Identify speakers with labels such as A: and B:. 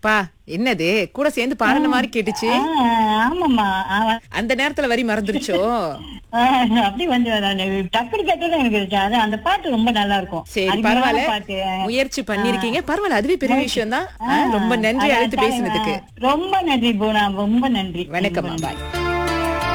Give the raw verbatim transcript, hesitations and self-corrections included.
A: பா என்னது கூட சேர்ந்து பாடின மாதிரி கேட்டுச்சு.
B: ஆ, ஆமாம்மா. ஆ,
A: அந்த நேரத்துல வரி மறந்துருச்சோ?
B: ஆ, அப்படி வந்து நான் டக்குனு கேட்டதும் எனக்கு இருந்துச்சு. அது அந்த பாட்டு ரொம்ப நல்லா இருக்கும்.
A: சரி
B: அருமையான
A: பரவாயில்ல,
B: பாட்டு.
A: முயற்சி பண்ணிருக்கீங்க. பரவாயில்ல, அதுவே பெரிய விஷயம் தான்.
B: ஆ,
A: ரொம்ப நன்றி
B: அதான்
A: அழைத்து
B: தலை-
A: பேசினதுக்கு.
B: ரொம்ப நன்றி பூனா, ரொம்ப நன்றி ரொம்ப
A: வணக்கம்மா,
B: நன்றி.
A: பாய்.